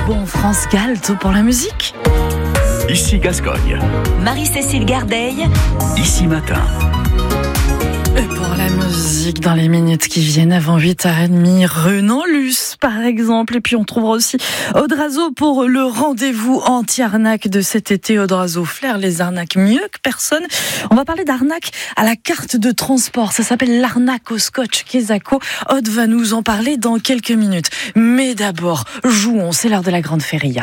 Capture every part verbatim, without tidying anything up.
Chicago en France, Galt pour la musique. Ici Gascogne. Marie-Cécile Gardeil. Ici Matin. Et pour la musique, dans les minutes qui viennent avant huit heures trente, Renan Luce par exemple. Et puis on trouvera aussi Audrazo pour le rendez-vous anti-arnaque de cet été. Audrazo flaire les arnaques mieux que personne. On va parler d'arnaque à la carte de transport. Ça s'appelle l'arnaque au scotch Quesaco. Aude va nous en parler dans quelques minutes. Mais d'abord, jouons, c'est l'heure de la grande feria.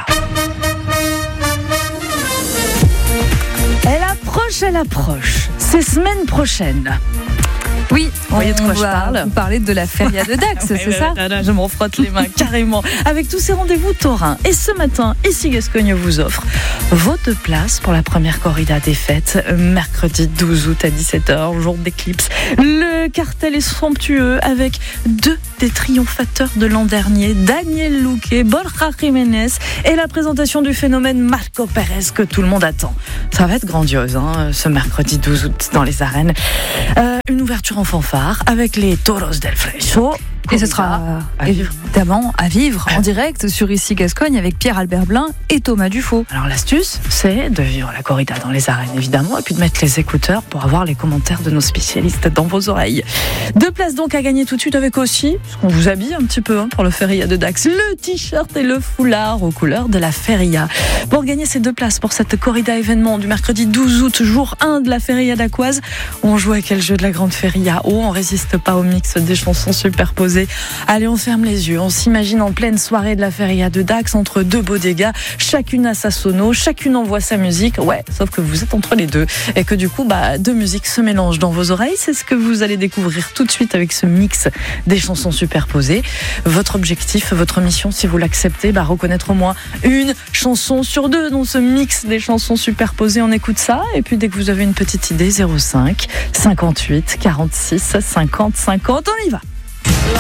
Elle approche, elle approche. C'est semaine prochaine. Oui, vous voyez de quoi je va parle. vous parler de la feria de Dax, c'est ça? Je m'en frotte les mains carrément. Avec tous ces rendez-vous taurins. Et ce matin, Ici Gascogne vous offre vos deux places pour la première corrida des fêtes, mercredi douze août à dix-sept heures, jour d'éclipse. Le cartel est somptueux avec deux des triomphateurs de l'an dernier, Daniel Luque, Borja Jiménez et la présentation du phénomène Marco Pérez que tout le monde attend. Ça va être grandiose, hein, ce mercredi douze août dans les arènes. Euh, une ouverture en fanfare avec les Toros del Freixo. Et ce sera à évidemment à vivre en direct sur Ici Gascogne avec Pierre-Albert Blin et Thomas Dufaux. Alors l'astuce, c'est de vivre la corrida dans les arènes évidemment et puis de mettre les écouteurs pour avoir les commentaires de nos spécialistes dans vos oreilles. Deux places donc à gagner tout de suite avec aussi, parce qu'on vous habille un petit peu hein, pour le feria de Dax, le t-shirt et le foulard aux couleurs de la feria. Pour gagner ces deux places pour cette corrida événement du mercredi douze août, jour un de la feria d'Aquoise, on joue à quel jeu de la grande feria? Oh, on résiste pas au mix des chansons superposées. Allez, on ferme les yeux, on s'imagine en pleine soirée de la feria de Dax entre deux bodegas, chacune a sa sono, chacune envoie sa musique, ouais, sauf que vous êtes entre les deux et que du coup, bah, deux musiques se mélangent dans vos oreilles, c'est ce que vous allez découvrir tout de suite avec ce mix des chansons superposées. Votre objectif, votre mission, si vous l'acceptez, bah, reconnaître au moins une chanson sur deux dans ce mix des chansons superposées, on écoute ça et puis dès que vous avez une petite idée, zéro cinq cinquante-huit quarante-six cinquante cinquante, on y va.